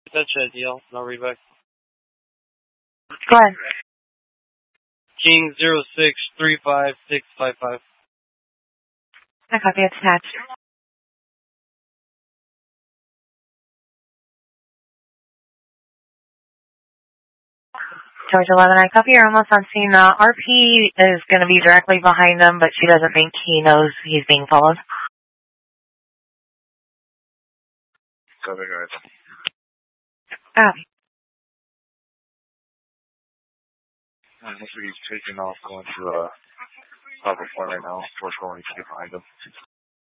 That's ideal. I'll read back. Go ahead. King 0635655. I copy. It's attached. George 11, I copy. You're almost on scene. RP is going to be directly behind them, but she doesn't think he knows he's being followed. Copy, guys. Copy. Looks like he's taking off, going to top of one right now. Force going to get behind him.